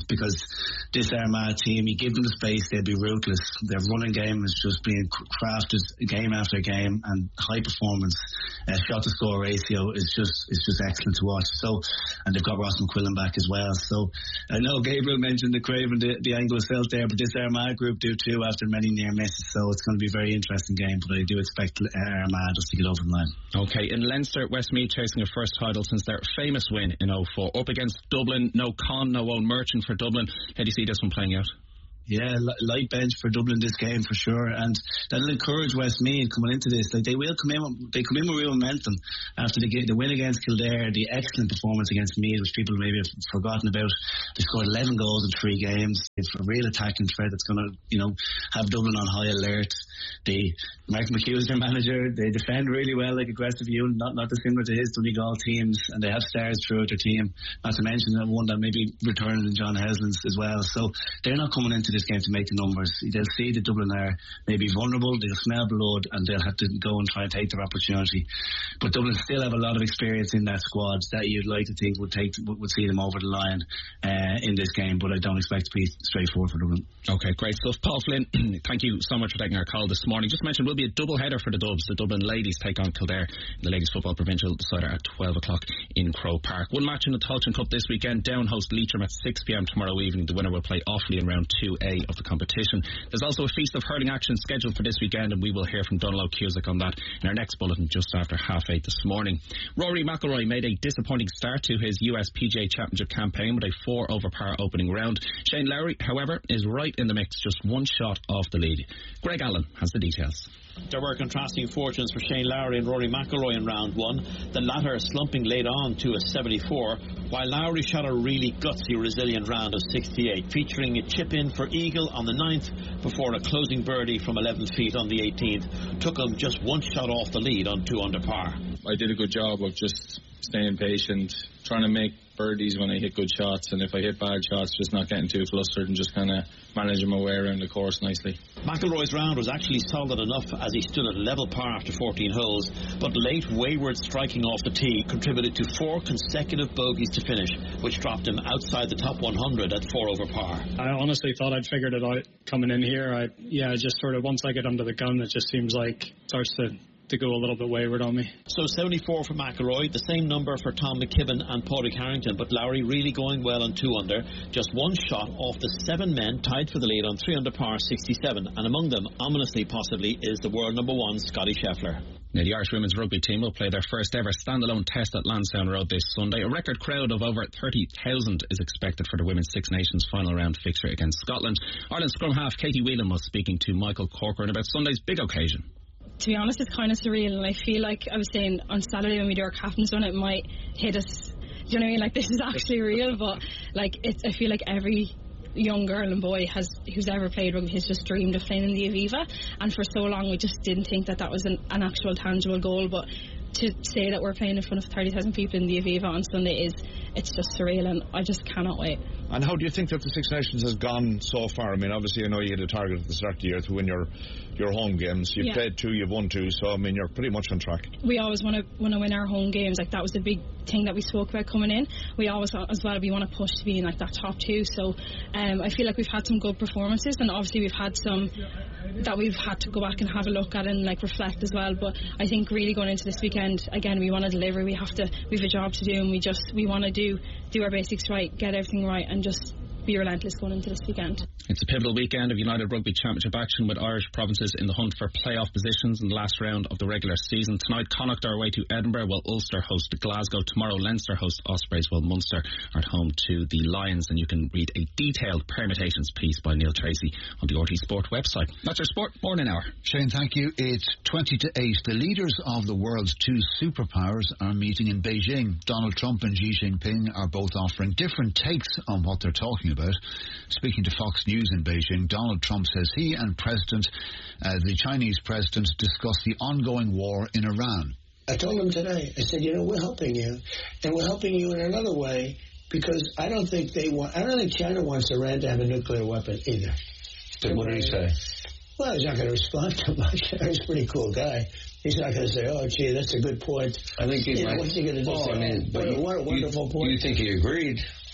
this Armagh team. You give them the space, they'll be ruthless. Their running game is just being crafted game after game, and high performance. Uh, shot to score ratio is just is just excellent to watch. So, and they've got Ross McQuillan back as well. So, I know Gabriel mentioned the Craven, the, the Anglo Celt there, but this Armagh group do too after many near misses. So it's going to be a very interesting game. But I do expect uh, Armagh just to get over the line. Okay, in Leinster, Westmeath chasing a first title since their famous win in oh four. Up against Dublin, no Con, no Owen Merchant for Dublin. How do you see this one playing out? Yeah, light bench for Dublin this game for sure, and that'll encourage Westmeath coming into this. Like they will come in, they come in with real momentum after the, the win against Kildare, the excellent performance against Meath, which people maybe have forgotten about. They scored eleven goals in three games. It's a real attacking threat that's going to, you know, have Dublin on high alert. They, Mark McHugh is their manager. They defend really well, like aggressive unit, not not dissimilar to his Donegal teams, and they have stars throughout their team. Not to mention that one that maybe returned in John Heslands as well. So they're not coming into this game to make the numbers. They'll see that Dublin are maybe vulnerable, they'll smell blood, and they'll have to go and try and take their opportunity. But Dublin still have a lot of experience in that squad that you'd like to think would take would see them over the line uh, in this game, but I don't expect to be straightforward for Dublin. Okay, great stuff. Paul Flynn, thank you so much for taking our call this morning. Just mentioned will be a double header for the Dubs. The Dublin ladies take on Kildare in the Ladies Football Provincial decider at twelve o'clock in Croke Park. One match in the Tailteann Cup this weekend. Down host Leitrim at six p m tomorrow evening. The winner will play Offaly in round two A of the competition. There's also a feast of hurling action scheduled for this weekend, and we will hear from Donald Cusack on that in our next bulletin just after half eight this morning. Rory McIlroy made a disappointing start to his U S P G A Championship campaign with a four over par opening round. Shane Lowry, however, is right in the mix, just one shot off the lead. Greg Allen has the details. There were contrasting fortunes for Shane Lowry and Rory McIlroy in round one, the latter slumping late on to a seventy-four, while Lowry shot a really gutsy, resilient round of sixty-eight, featuring a chip-in for eagle on the ninth before a closing birdie from eleven feet on the eighteenth took him just one shot off the lead on two under par. I did a good job of just staying patient, trying to make birdies when I hit good shots, and if I hit bad shots, just not getting too flustered and just kind of managing my way around the course nicely. McIlroy's round was actually solid enough as he stood at level par after fourteen holes, but late wayward striking off the tee contributed to four consecutive bogeys to finish, which dropped him outside the top one hundred at four over par. I honestly thought I'd figured it out coming in here. I yeah, just sort of once I get under the gun, it just seems like it starts to to go a little bit wayward on me. So seventy-four for McIlroy, the same number for Tom McKibben and Padraig Harrington, but Lowry really going well on two under, just one shot off the seven men tied for the lead on three under par sixty-seven, and among them, ominously possibly, is the world number one Scotty Scheffler. Now, the Irish women's rugby team will play their first ever standalone test at Lansdowne Road this Sunday. A record crowd of over thirty thousand is expected for the Women's Six Nations final round fixture against Scotland. Ireland scrum half Katie Whelan was speaking to Michael Corcoran about Sunday's big occasion. To be honest, it's kind of surreal, and I feel like I was saying on Saturday when we do our captain's run, it might hit us. Do you know what I mean? Like, this is actually real, but like, it's. I feel like every young girl and boy has who's ever played rugby has just dreamed of playing in the Aviva, and for so long we just didn't think that that was an, an actual tangible goal. But to say that we're playing in front of thirty thousand people in the Aviva on Sunday is, it's just surreal, and I just cannot wait. And how do you think that the Six Nations has gone so far? I mean, obviously, you know, you get a target at the start of the year to win your your home games. You've yeah. played two, you've won two, so I mean, you're pretty much on track. We always want to want to win our home games. Like, that was the big thing that we spoke about coming in. We always, as well, we want to push to be in like that top two. So um, I feel like we've had some good performances, and obviously we've had some that we've had to go back and have a look at and like reflect as well. But I think really going into this weekend, again, we want to deliver. We have to. We have a job to do, and we just we want to do do our basics right, get everything right, and just be relentless going into this weekend. It's a pivotal weekend of United Rugby Championship action, with Irish provinces in the hunt for playoff positions in the last round of the regular season. Tonight, Connacht are away to Edinburgh, while Ulster host Glasgow. Tomorrow, Leinster host Ospreys, while Munster are at home to the Lions. And you can read a detailed permutations piece by Neil Tracy on the R T Sport website. That's our Sport Morning Hour. Shane, thank you. It's twenty to eight. The leaders of the world's two superpowers are meeting in Beijing. Donald Trump and Xi Jinping are both offering different takes on what they're talking about. Speaking to Fox News in Beijing, Donald Trump says he and President, uh, the Chinese president, discussed the ongoing war in Iran. I told him today, I said, you know, we're helping you, and we're helping you in another way, because I don't think they want, I don't think China wants Iran to have a nuclear weapon either. Then what did he say? Well, he's not going to respond too much. He's a pretty cool guy. He's not going to say, oh, gee, that's a good point. I think he you might. know, what's he going to do? Well, I mean, but what a wonderful you, point. You think he agreed?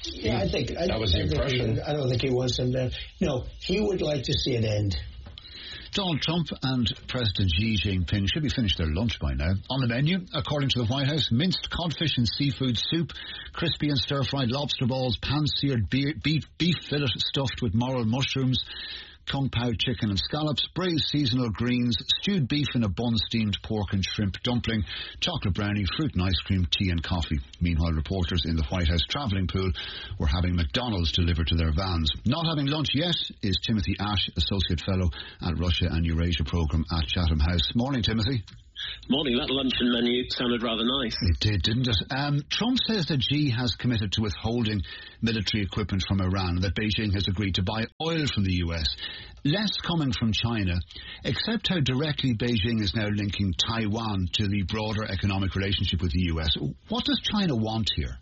Yeah, I think I, that was the I impression. He, I don't think he wants them there. No, he would like to see it end. Donald Trump and President Xi Jinping should be finished their lunch by now. On the menu, according to the White House, minced codfish and seafood soup, crispy and stir-fried lobster balls, pan-seared beef, beef fillet stuffed with morel mushrooms, kung pao chicken and scallops, braised seasonal greens, stewed beef in a bun, steamed pork and shrimp dumpling, chocolate brownie, fruit and ice cream, tea and coffee. Meanwhile, reporters in the White House travelling pool were having McDonald's delivered to their vans. Not having lunch yet is Timothy Ash, Associate Fellow at Russia and Eurasia Programme at Chatham House. Morning, Timothy. Morning. That luncheon menu sounded rather nice. It did, didn't it? Um, Trump says that Xi has committed to withholding military equipment from Iran, that Beijing has agreed to buy oil from the U S. Less coming from China, except how directly Beijing is now linking Taiwan to the broader economic relationship with the U S. What does China want here?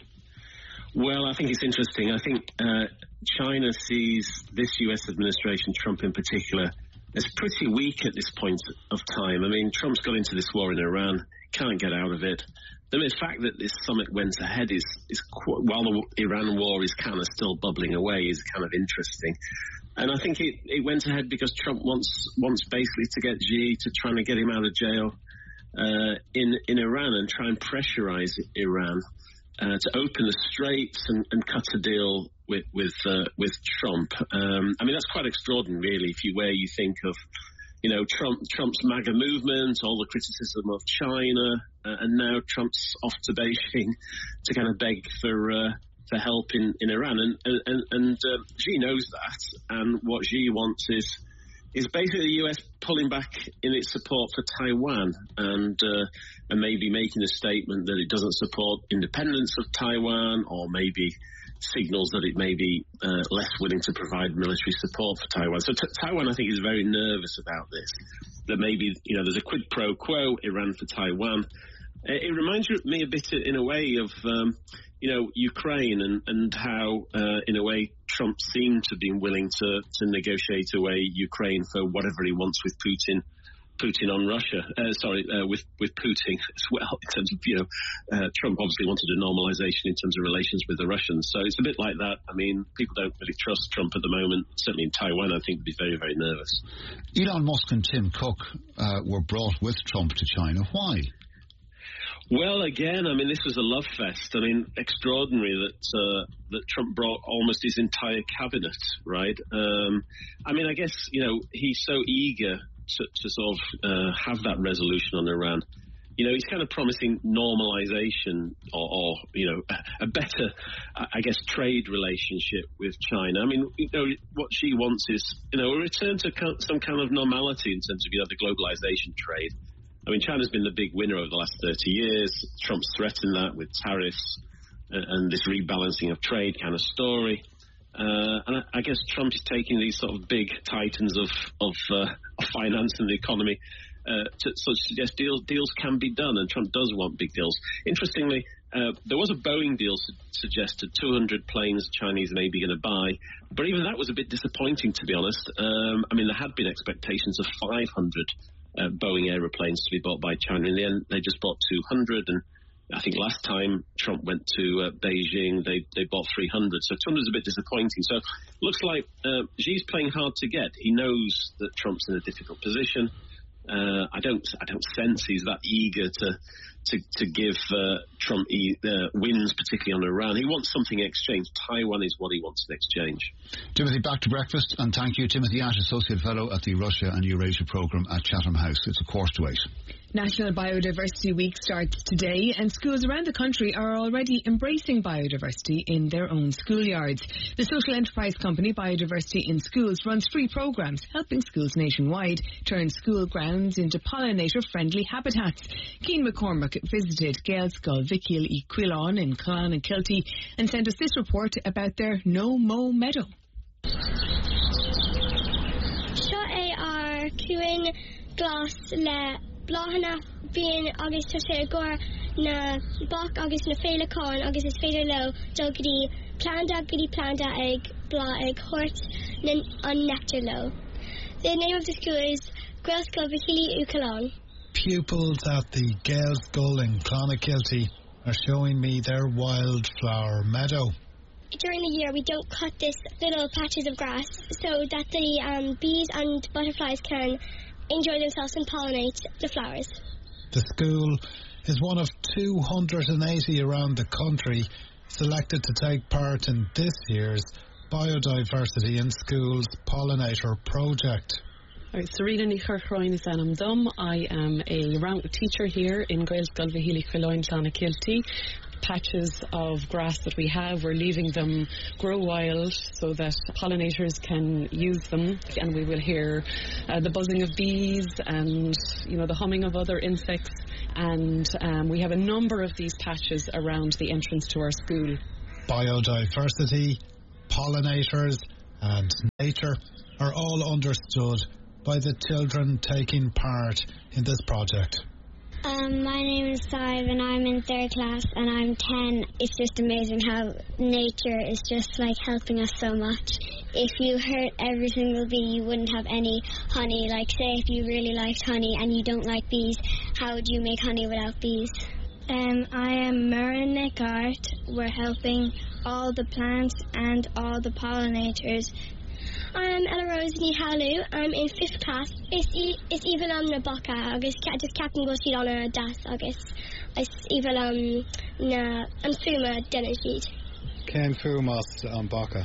Well, I think it's interesting. I think uh, China sees this U S administration, Trump in particular, is pretty weak at this point of time. I mean, Trump's got into this war in Iran, can't get out of it. The mere fact that this summit went ahead is, is qu- while the Iran war is kind of still bubbling away, is kind of interesting. And I think it, it went ahead because Trump wants wants basically to get Xi to try and get him out of jail uh, in, in Iran and try and pressurize Iran uh, to open the straits and, and cut a deal with with uh, with Trump. Um, I mean, that's quite extraordinary, really, if you where you think of, you know, Trump Trump's MAGA movement, all the criticism of China, uh, and now Trump's off to Beijing to kind of beg for uh, for help in, in Iran. And and, and uh, Xi knows that, and what Xi wants is is basically the U S pulling back in its support for Taiwan and uh, and maybe making a statement that it doesn't support independence of Taiwan, or maybe signals that it may be uh, less willing to provide military support for Taiwan. So t- Taiwan, I think, is very nervous about this, that maybe, you know, there's a quid pro quo, Iran for Taiwan. It, it reminds me a bit, in a way, of, um, you know, Ukraine and, and how, uh, in a way, Trump seemed to be willing to, to negotiate away Ukraine for whatever he wants with Putin. Putin on Russia, uh, sorry, uh, with with Putin as well. In terms of, you know, uh, Trump obviously wanted a normalization in terms of relations with the Russians. So it's a bit like that. I mean, people don't really trust Trump at the moment. Certainly in Taiwan, I think, would be very, very nervous. Elon Musk and Tim Cook uh, were brought with Trump to China. Why? Well, again, I mean, this was a love fest. I mean, extraordinary that uh, that Trump brought almost his entire cabinet, right? Um, I mean, I guess, you know, he's so eager To, to sort of uh, have that resolution on Iran. You know, he's kind of promising normalization or, or you know, a, a better, I guess, trade relationship with China. I mean, you know, what she wants is, you know, a return to some kind of normality in terms of, you know, the globalization trade. I mean, China's been the big winner over the last thirty years. Trump's threatened that with tariffs and, and this rebalancing of trade kind of story. Uh, and I, I guess Trump is taking these sort of big titans of of, uh, of finance and the economy uh, to sort of suggest deals deals can be done, and Trump does want big deals. Interestingly, uh, there was a Boeing deal su- suggested, two hundred planes Chinese may be going to buy, but even that was a bit disappointing, to be honest. Um, I mean, there had been expectations of five hundred uh, Boeing aeroplanes to be bought by China. In the end, they just bought two hundred, and I think last time Trump went to uh, Beijing, they they bought three hundred. So two hundred is a bit disappointing. So looks like uh, Xi's playing hard to get. He knows that Trump's in a difficult position. Uh, I don't I don't sense he's that eager to to to give uh, Trump e- uh, wins, particularly on Iran. He wants something in exchange. Taiwan is what he wants in exchange. Timothy, back to breakfast, and thank you, Timothy Ash, Associate Fellow at the Russia and Eurasia Programme at Chatham House. It's a quarter to eight. National Biodiversity Week starts today, and schools around the country are already embracing biodiversity in their own schoolyards. The social enterprise company Biodiversity in Schools runs free programs helping schools nationwide turn school grounds into pollinator-friendly habitats. Cian McCormack visited Gaelscoil Vichiel y Quillan in Clonakilty and sent us this report about their No Mow Meadow. Seo é ar cuain glas le bláhanna bíon agus tá sé agóir na bach agus na féileáin agus is féidir le do gotí planta gotí planta ag blá ag hort an nectar lo. The name of the school is Gaelscoil Vichiel y Quillan. Pupils at the Gaelscoil in Clonakilty are showing me their wildflower meadow. during the year we don't cut this little patches of grass so that the um, bees and butterflies can enjoy themselves and pollinate the flowers. The school is one of two hundred eighty around the country selected to take part in this year's Biodiversity in Schools Pollinator Project. Right, Serena Nicharchroin is Anam Dum. I am a round teacher here in Gaelscoil Vihili Chiloin Clonakilty. Patches of grass that we have, we're leaving them grow wild so that pollinators can use them, and we will hear uh, the buzzing of bees and, you know, the humming of other insects, and um, we have a number of these patches around the entrance to our school. Biodiversity, pollinators and nature are all understood by the children taking part in this project. Um, my name is Sive and I'm in third class and I'm ten. It's just amazing how nature is just like helping us so much. If you hurt every single bee, you wouldn't have any honey. Like say if you really liked honey and you don't like bees, how would you make honey without bees? Um, I am Marin Nicart. We're helping all the plants and all the pollinators. I'm Ella Rose Nihalu. I'm in fifth class. Is is even on the baka agus just captain go sheet on a das agus. Is even um na am fuma dinner sheet. Ken Fumas on baka.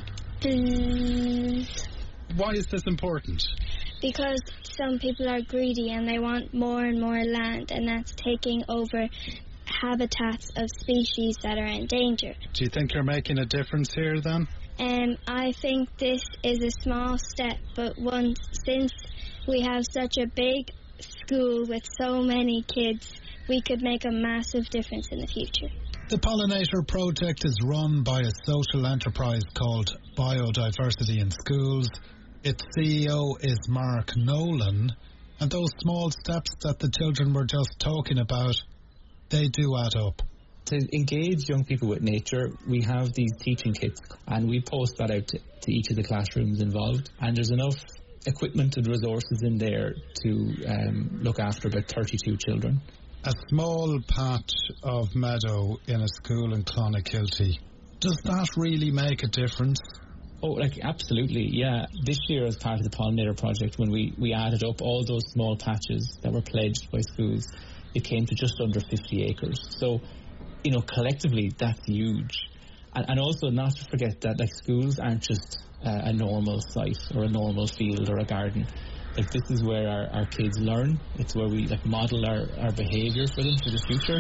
Why is this important? Because some people are greedy and they want more and more land, and that's taking over habitats of species that are in danger. Do you think you're making a difference here then? Um, I think this is a small step, but once since we have such a big school with so many kids, we could make a massive difference in the future. The Pollinator Project is run by a social enterprise called Biodiversity in Schools. Its C E O is Mark Nolan, and those small steps that the children were just talking about, they do add up. To engage young people with nature, we have these teaching kits and we post that out to, to each of the classrooms involved, and there's enough equipment and resources in there to um, look after about thirty-two children. A small patch of meadow in a school in Clonakilty, does that really make a difference? Oh, like absolutely, yeah. This year as part of the Pollinator Project, when we, we added up all those small patches that were pledged by schools, it came to just under fifty acres. So, you know, collectively, that's huge. And, and also not to forget that, like, schools aren't just uh, a normal site or a normal field or a garden. Like, this is where our, our kids learn. It's where we, like, model our, our behaviour for them for the future.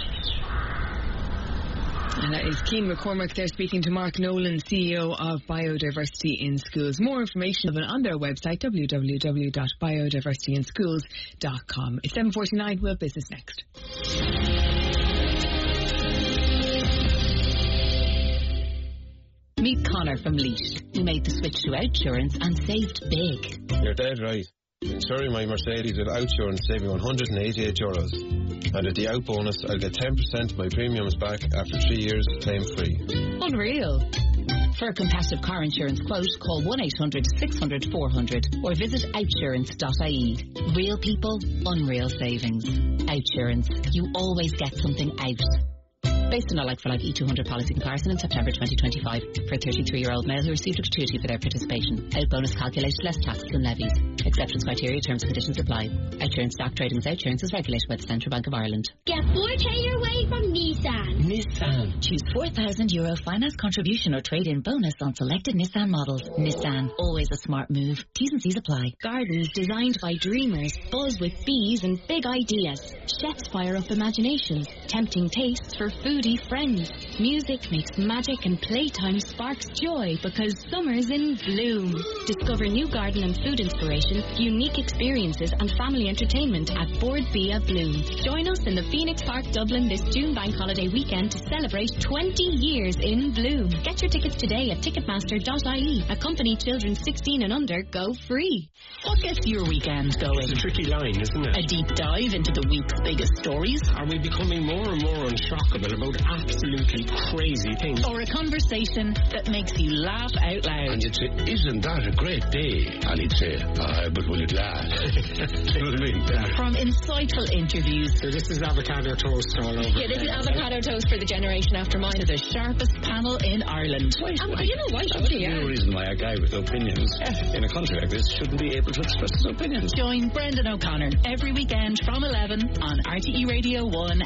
And that is Keane McCormack there speaking to Mark Nolan, C E O of Biodiversity in Schools. More information on their website, w w w dot biodiversity in schools dot com. It's seven forty-nine, we'll business next. Meet Connor from Leash, who made the switch to Outsurance and saved big. You're dead right. Insuring my Mercedes with Outsurance saved me one hundred eighty-eight euros. And at the Out bonus, I'll get ten percent of my premiums back after three years claim free. Unreal. For a competitive car insurance quote, call one eight hundred six hundred four hundred or visit outsurance dot I E. Real people, unreal savings. Outsurance. You always get something out. Based on a like-for-like E two hundred policy comparison in September twenty twenty-five for a thirty-three-year-old male who received a gratuity for their participation. Out bonus calculated less taxes and levies. Acceptance criteria, terms and conditions apply. Outsurance stock trading as Outsurance is regulated by the Central Bank of Ireland. Get four K your way from Nissan. Nissan. Choose four thousand euro finance contribution or trade-in bonus on selected Nissan models. Nissan. Always a smart move. T's and C's apply. Gardens designed by dreamers. Buzz with bees and big ideas. Chefs fire up imaginations. Tempting tastes for food. Friends. Music makes magic and playtime sparks joy because summer's in bloom. Discover new garden and food inspiration, unique experiences and family entertainment at Board Bia Bloom. Join us in the Phoenix Park, Dublin this June bank holiday weekend to celebrate twenty years in bloom. Get your tickets today at ticketmaster dot I E. Accompany children sixteen and under go free. What gets your weekend going? It's a tricky line, isn't it? A deep dive into the week's biggest stories? Are we becoming more and more unshockable about absolutely crazy things? Or a conversation that makes you laugh out loud? And you'd say, isn't that a great day? And he'd say, ah, but will it last? You know what I mean? From insightful interviews. So this is avocado toast all over. Yeah, this is avocado toast for the generation after mine. To the sharpest panel in Ireland. Why, um, why, you know why should he? There's no reason why a guy with opinions yeah. in a country like this shouldn't be able to express his opinions. Join Brendan O'Connor every weekend from eleven on R T E Radio one